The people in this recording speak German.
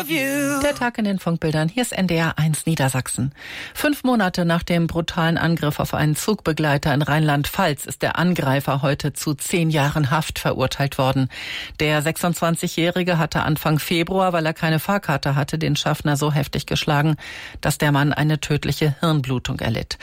love you. Der Tag in den Funkbildern. Hier ist NDR 1 Niedersachsen. 5 Monate nach dem brutalen Angriff auf einen Zugbegleiter in Rheinland-Pfalz ist der Angreifer heute zu 10 Jahren Haft verurteilt worden. Der 26-Jährige hatte Anfang Februar, weil er keine Fahrkarte hatte, den Schaffner so heftig geschlagen, dass der Mann eine tödliche Hirnblutung erlitt.